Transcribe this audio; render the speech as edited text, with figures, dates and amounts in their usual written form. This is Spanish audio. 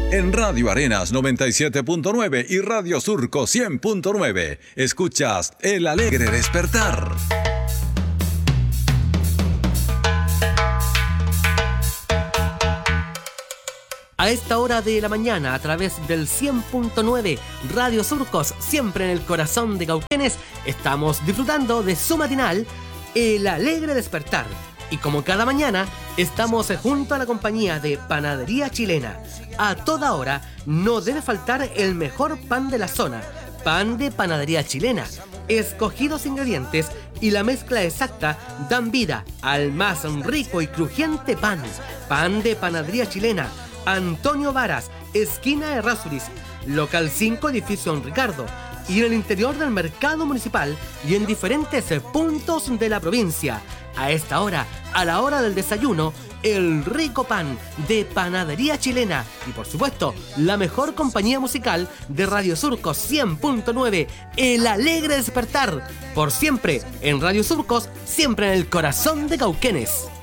En Radio Arenas 97.9 y Radio Surco 100.9, escuchas El Alegre Despertar. A esta hora de la mañana, a través del 100.9 Radio Surcos, siempre en el corazón de Cauquenes, estamos disfrutando de su matinal, El Alegre Despertar. Y como cada mañana, estamos junto a la compañía de Panadería Chilena. A toda hora no debe faltar el mejor pan de la zona, pan de Panadería Chilena. Escogidos ingredientes y la mezcla exacta dan vida al más rico y crujiente pan. Pan de Panadería Chilena, Antonio Varas, esquina Errázuriz, local 5, edificio Don Ricardo, y en el interior del mercado municipal y en diferentes puntos de la provincia. A esta hora, a la hora del desayuno, el rico pan de Panadería Chilena y, por supuesto, la mejor compañía musical de Radio Surcos 100.9, El Alegre Despertar. Por siempre en Radio Surcos, siempre en el corazón de Cauquenes.